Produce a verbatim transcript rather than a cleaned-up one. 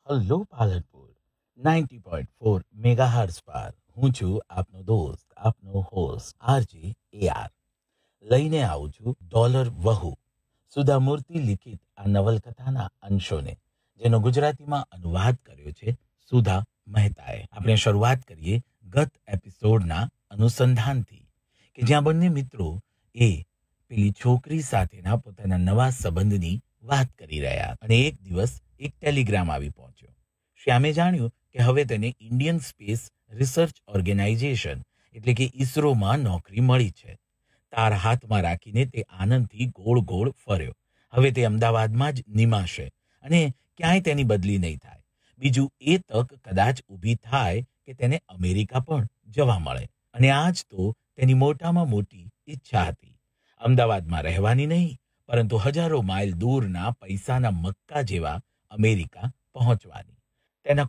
Hello Palanpur ninety point four megahertz પર હું છું આપનો દોસ્ત આપનો હોસ્ટ આરજે એ આર લઈને આવું છું ડોલર વહુ સુધા મૂર્તિ લિખિત આ નવલકથાના અંશોને જેનો ગુજરાતીમાં અનુવાદ કર્યો છે સુધા મહેતાએ. આપણે શરૂઆત કરીએ ગત એપિસોડના અનુસંધાનથી કે જ્યાં બંને મિત્રો એ પેલી છોકરી સાથેના પોતાના નવા સંબંધની વાત કરી રહ્યા અને એક દિવસ એક ટેલિગ્રામ આવી પહોંચ્યો. શ્યામે જાણ્યું કે હવે તેને ઇન્ડિયન સ્પેસ રિસર્ચ ઓર્ગેનાઇઝેશન એટલે કે ઈસરોમાં નોકરી મળી છે. તાર હાથમાં રાખીને તે આનંદથી ગોળ ગોળ ફર્યો. હવે તે અમદાવાદમાં જ નિમાશે અને ક્યાંય તેની બદલી નહીં થાય. બીજું એ તક કદાચ ઊભી થાય કે તેને અમેરિકા પણ જવા મળે અને આ જ તો તેની મોટામાં મોટી ઈચ્છા હતી. અમદાવાદમાં રહેવાની નહીં પરંતુ હજારો માઇલ દૂરના પૈસાના મક્કા જેવા અમેરિકા પહોંચવાની.